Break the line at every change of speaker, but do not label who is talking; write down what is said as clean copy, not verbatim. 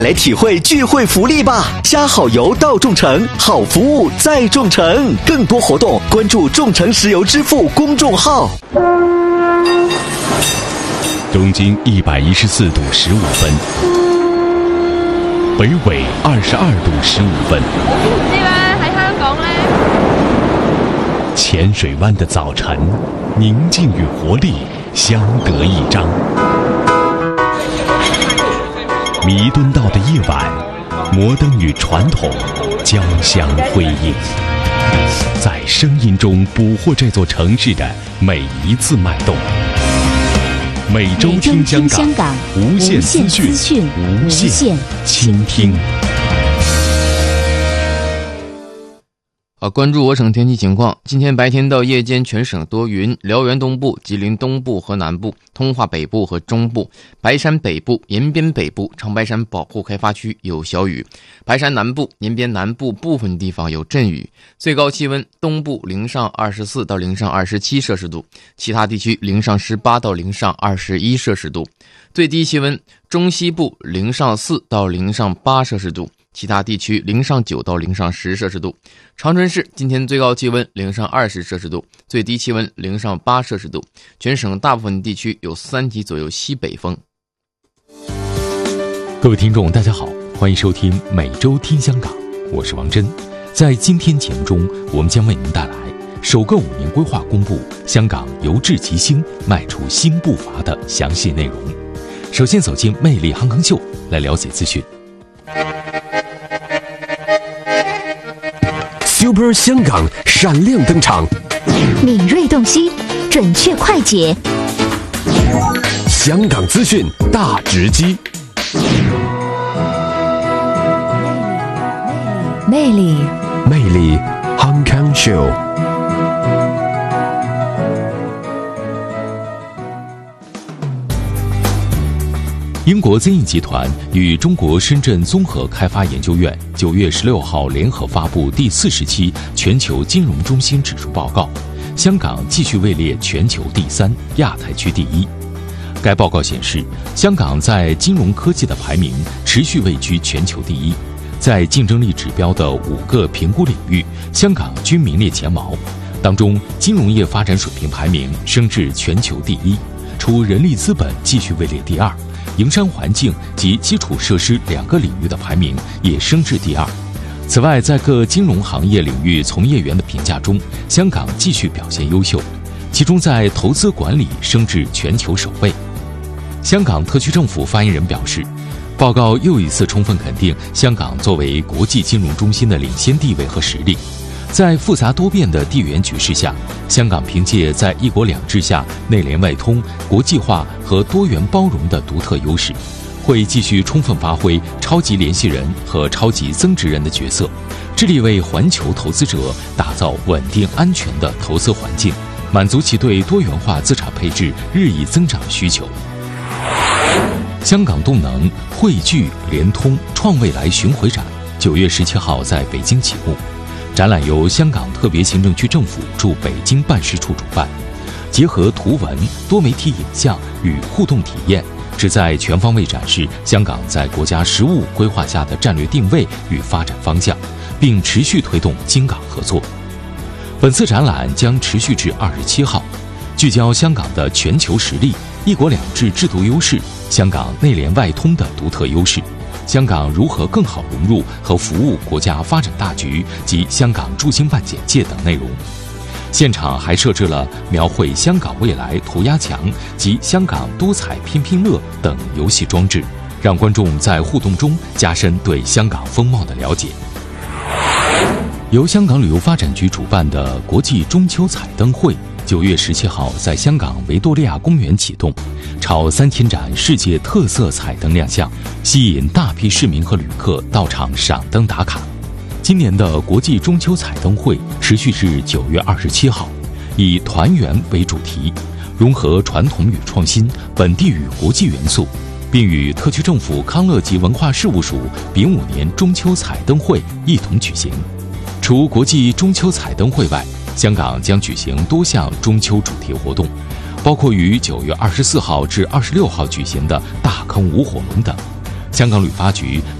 来体会聚会福利吧！加好油到众诚，好服务在众诚。更多活动关注众诚石油支付公众号。
东经114度15分，北纬22度15分。
唔知咧，喺香港咧。
浅水湾的早晨，宁静与活力相得益彰。弥敦道的夜晚，摩登与传统交相辉映，在声音中捕获这座城市的每一次脉动。每周听香港，无限资讯，无限倾听。
好，关注我省天气情况。今天白天到夜间全省多云，辽源东部、吉林东部和南部、通化北部和中部、白山北部、延边北部、长白山保护开发区有小雨，白山南部、延边南部部分地方有阵雨。最高气温东部零上24到零上27摄氏度，其他地区零上18到零上21摄氏度。最低气温中西部零上4到零上8摄氏度，其他地区零上9到零上10摄氏度。长春市今天最高气温零上20摄氏度，最低气温零上8摄氏度。全省大部分地区有3级左右西北风。
各位听众大家好，欢迎收听每周听香港，我是王真。在今天节目中，我们将为您带来首个5年规划公布，香港由治及兴，迈出新步伐的详细内容。首先走进魅力航空秀，来了解资讯。
Super 香港闪亮登场，
敏锐洞悉，准确快捷，
香港资讯大直击，
魅力
Hong Kong Show。
英国增益集团与中国深圳综合开发研究院9月16号联合发布第40期全球金融中心指数报告，香港继续位列全球第3，亚太区第1。该报告显示，香港在金融科技的排名持续位居全球第1，在竞争力指标的5个评估领域，香港均名列前茅。当中，金融业发展水平排名升至全球第1，除人力资本继续位列第2。营商环境及基础设施2个领域的排名也升至第2。此外，在各金融行业领域从业员的评价中，香港继续表现优秀，其中在投资管理升至全球首位。香港特区政府发言人表示，报告又一次充分肯定香港作为国际金融中心的领先地位和实力。在复杂多变的地缘局势下，香港凭借在一国两制下内联外通、国际化和多元包容的独特优势，会继续充分发挥超级联系人和超级增值人的角色，致力为环球投资者打造稳定安全的投资环境，满足其对多元化资产配置日益增长需求。香港动能汇聚联通创未来巡回展9月17号在北京启幕。展览由香港特别行政区政府驻北京办事处主办，结合图文、多媒体影像与互动体验，旨在全方位展示香港在国家实务规划下的战略定位与发展方向，并持续推动京港合作。本次展览将持续至27号，聚焦香港的全球实力、一国两制制度优势、香港内联外通的独特优势，香港如何更好融入和服务国家发展大局及香港驻京办简介等内容。现场还设置了描绘香港未来涂鸦墙及香港多彩拼拼乐等游戏装置，让观众在互动中加深对香港风貌的了解。由香港旅游发展局主办的国际中秋彩灯会9月17号在香港维多利亚公园启动，超3000盏世界特色彩灯亮相，吸引大批市民和旅客到场赏灯打卡。今年的国际中秋彩灯会持续至9月27号，以团圆为主题，融合传统与创新、本地与国际元素，并与特区政府康乐及文化事务署丙午年中秋彩灯会一同举行。除国际中秋彩灯会外，香港将举行多项中秋主题活动，包括于9月24号至26号举行的大坑舞火龙等。 香港旅发局